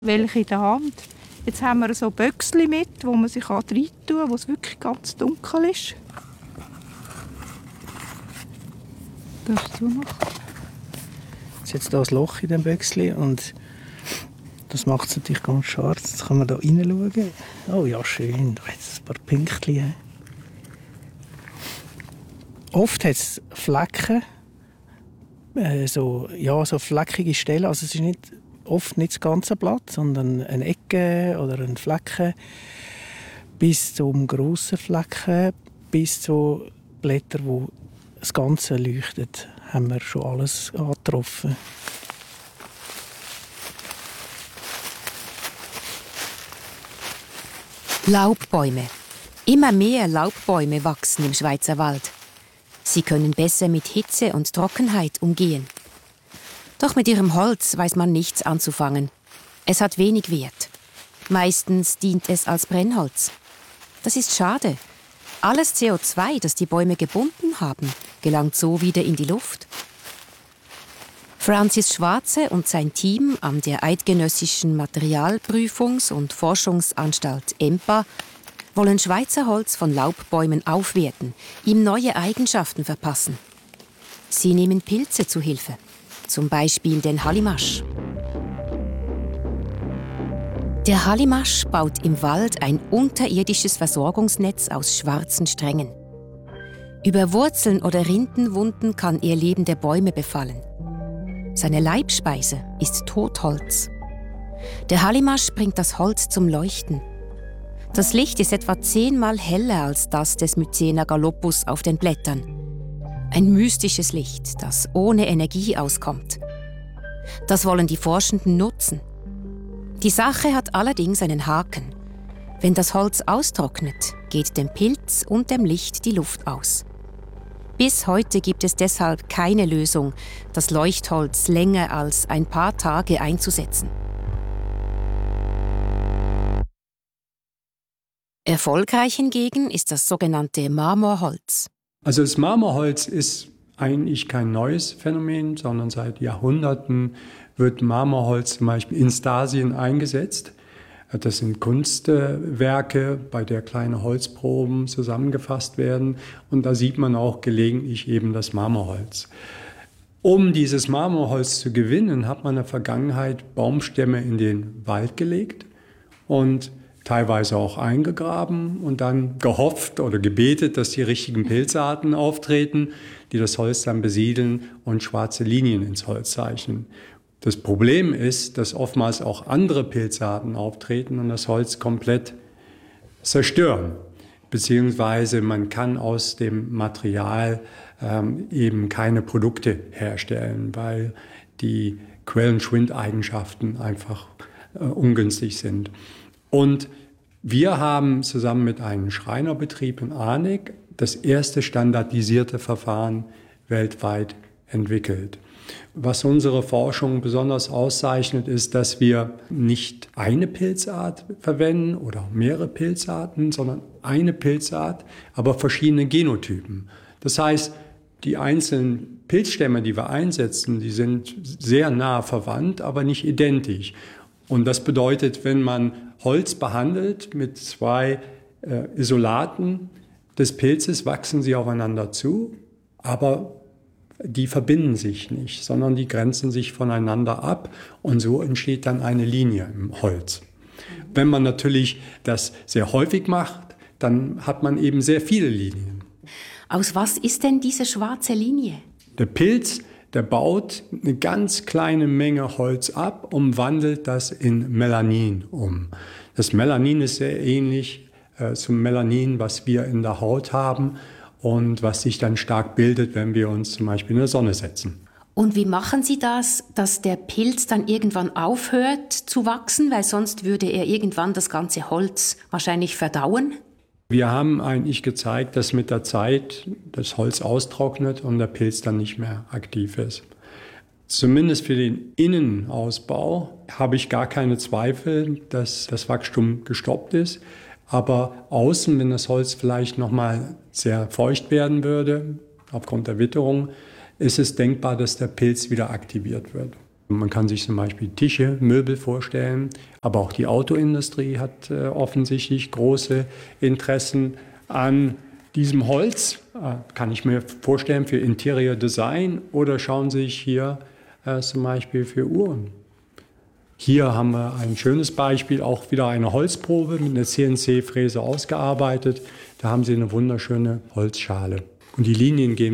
welche in der Hand. Jetzt haben wir so Böckchen mit, wo man sich reintun kann, wo es wirklich ganz dunkel ist. Das ist so noch. Jetzt hier ein Loch in diesem Böckchen und das macht es natürlich ganz scharf. Jetzt kann man da reinschauen. Oh ja, schön. Da hat es ein paar Pünktchen. Oft hat es Flecken, so fleckige Stellen. Also es ist oft nicht das ganze Blatt, sondern eine Ecke oder ein Flecken. Bis zum grossen Flecken, bis zu Blättern, wo das Ganze leuchtet, haben wir schon alles angetroffen. Laubbäume. Immer mehr Laubbäume wachsen im Schweizer Wald. Sie können besser mit Hitze und Trockenheit umgehen. Doch mit ihrem Holz weiß man nichts anzufangen. Es hat wenig Wert. Meistens dient es als Brennholz. Das ist schade. Alles CO2, das die Bäume gebunden haben, gelangt so wieder in die Luft. Francis Schwarze und sein Team an der Eidgenössischen Materialprüfungs- und Forschungsanstalt EMPA wollen Schweizer Holz von Laubbäumen aufwerten, ihm neue Eigenschaften verpassen. Sie nehmen Pilze zu Hilfe, zum Beispiel den Hallimasch. Der Hallimasch baut im Wald ein unterirdisches Versorgungsnetz aus schwarzen Strängen. Über Wurzeln oder Rindenwunden kann er lebende Bäume befallen. Seine Leibspeise ist Totholz. Der Hallimasch bringt das Holz zum Leuchten. Das Licht ist etwa 10-mal heller als das des Mycena gallopus auf den Blättern. Ein mystisches Licht, das ohne Energie auskommt. Das wollen die Forschenden nutzen. Die Sache hat allerdings einen Haken. Wenn das Holz austrocknet, geht dem Pilz und dem Licht die Luft aus. Bis heute gibt es deshalb keine Lösung, das Leuchtholz länger als ein paar Tage einzusetzen. Erfolgreich hingegen ist das sogenannte Marmorholz. Also das Marmorholz ist eigentlich kein neues Phänomen, sondern seit Jahrhunderten wird Marmorholz zum Beispiel in Stasien eingesetzt. Das sind Kunstwerke, bei der kleine Holzproben zusammengefasst werden. Und da sieht man auch gelegentlich eben das Marmorholz. Um dieses Marmorholz zu gewinnen, hat man in der Vergangenheit Baumstämme in den Wald gelegt und teilweise auch eingegraben und dann gehofft oder gebetet, dass die richtigen Pilzarten auftreten, die das Holz dann besiedeln und schwarze Linien ins Holz zeichnen. Das Problem ist, dass oftmals auch andere Pilzarten auftreten und das Holz komplett zerstören. Beziehungsweise man kann aus dem Material eben keine Produkte herstellen, weil die Quellenschwindeigenschaften einfach ungünstig sind. Und wir haben zusammen mit einem Schreinerbetrieb in Arneck das erste standardisierte Verfahren weltweit entwickelt. Was unsere Forschung besonders auszeichnet, ist, dass wir nicht eine Pilzart verwenden oder mehrere Pilzarten, sondern eine Pilzart, aber verschiedene Genotypen. Das heißt, die einzelnen Pilzstämme, die wir einsetzen, die sind sehr nah verwandt, aber nicht identisch. Und das bedeutet, wenn man Holz behandelt mit 2 Isolaten des Pilzes, wachsen sie aufeinander zu, aber die verbinden sich nicht, sondern die grenzen sich voneinander ab und so entsteht dann eine Linie im Holz. Wenn man natürlich das sehr häufig macht, dann hat man eben sehr viele Linien. Aus was ist denn diese schwarze Linie? Der Pilz, der baut eine ganz kleine Menge Holz ab und wandelt das in Melanin um. Das Melanin ist sehr ähnlich zum Melanin, was wir in der Haut haben und was sich dann stark bildet, wenn wir uns zum Beispiel in der Sonne setzen. Und wie machen Sie das, dass der Pilz dann irgendwann aufhört zu wachsen? Weil sonst würde er irgendwann das ganze Holz wahrscheinlich verdauen. Wir haben eigentlich gezeigt, dass mit der Zeit das Holz austrocknet und der Pilz dann nicht mehr aktiv ist. Zumindest für den Innenausbau habe ich gar keine Zweifel, dass das Wachstum gestoppt ist. Aber außen, wenn das Holz vielleicht noch mal sehr feucht werden würde, aufgrund der Witterung, ist es denkbar, dass der Pilz wieder aktiviert wird. Man kann sich zum Beispiel Tische, Möbel vorstellen, aber auch die Autoindustrie hat offensichtlich große Interessen an diesem Holz. Kann ich mir vorstellen für Interior Design oder schauen Sie sich hier zum Beispiel für Uhren. Hier haben wir ein schönes Beispiel, auch wieder eine Holzprobe mit einer CNC-Fräse ausgearbeitet. Da haben Sie eine wunderschöne Holzschale. Und die Linien gehen